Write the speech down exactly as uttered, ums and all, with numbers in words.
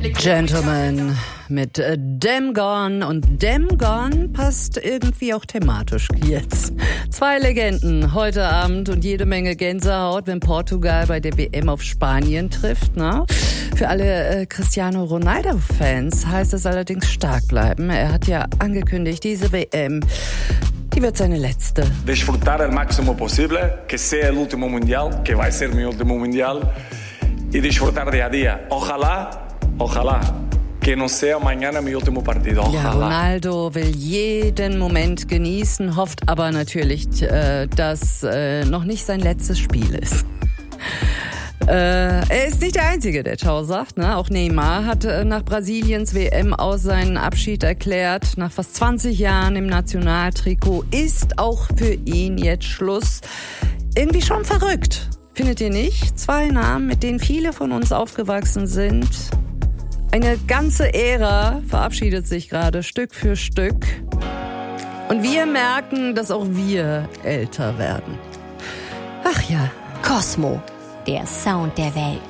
Gentleman mit äh, Damn Gone, und Damn Gone passt irgendwie auch thematisch jetzt. Zwei Legenden heute Abend und jede Menge Gänsehaut, wenn Portugal bei der W M auf Spanien trifft. Ne? Für alle äh, Cristiano Ronaldo-Fans heißt es allerdings stark bleiben. Er hat ja angekündigt, diese W M, die wird seine letzte. Desfrutar al máximo posible, que sea el último mundial, que va a ser mi último mundial, y disfrutar día a día. Ojalá, ojalá, que no sea mañana mi último partido. Ojalá. Ja, Ronaldo will jeden Moment genießen, hofft aber natürlich, äh, dass äh, noch nicht sein letztes Spiel ist. Äh, er ist nicht der Einzige, der Ciao sagt. Ne? Auch Neymar hat äh, nach Brasiliens W M aus seinen Abschied erklärt. Nach fast zwanzig Jahren im Nationaltrikot ist auch für ihn jetzt Schluss. Irgendwie schon verrückt. Findet ihr nicht? Zwei Namen, mit denen viele von uns aufgewachsen sind. Eine ganze Ära verabschiedet sich gerade Stück für Stück. Und wir merken, dass auch wir älter werden. Ach ja. Cosmo, der Sound der Welt.